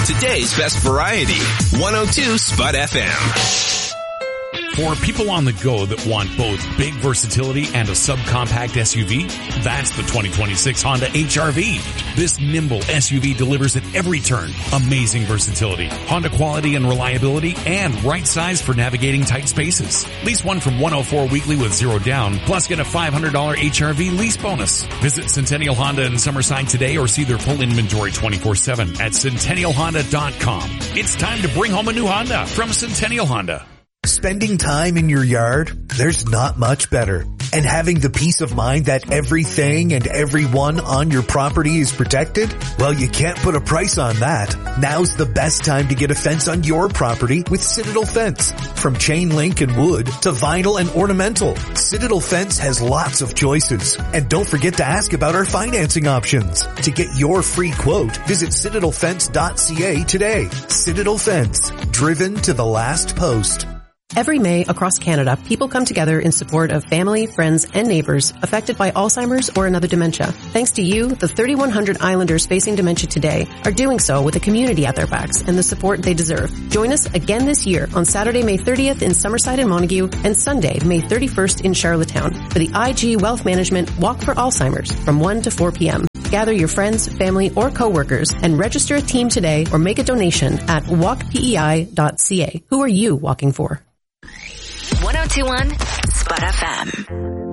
Today's best variety. 102 Spud FM. For people on the go that want both big versatility and a subcompact SUV, that's the 2026 Honda HR-V. This nimble SUV delivers at every turn amazing versatility, Honda quality and reliability, and right size for navigating tight spaces. Lease one from 104 weekly with 0 down, plus get a $500 HR-V lease bonus. Visit Centennial Honda in Summerside today or see their full inventory 24/7 at centennialhonda.com. It's time to bring home a new Honda from Centennial Honda. Spending time in your yard, there's not much better. And having the peace of mind that everything and everyone on your property is protected? Well, you can't put a price on that. Now's the best time to get a fence on your property with Citadel Fence. From chain link and wood to vinyl and ornamental, Citadel Fence has lots of choices. And don't forget to ask about our financing options. To get your free quote, visit citadelfence.ca today. Citadel Fence, driven to the last post. Every May across Canada, people come together in support of family, friends, and neighbors affected by Alzheimer's or another dementia. Thanks to you, the 3,100 Islanders facing dementia today are doing so with a community at their backs and the support they deserve. Join us again this year on Saturday, May 30th in Summerside and Montague and Sunday, May 31st in Charlottetown for the IG Wealth Management Walk for Alzheimer's from 1 to 4 p.m. Gather your friends, family, or coworkers and register a team today or make a donation at walkpei.ca. Who are you walking for? 102.1 Spud FM.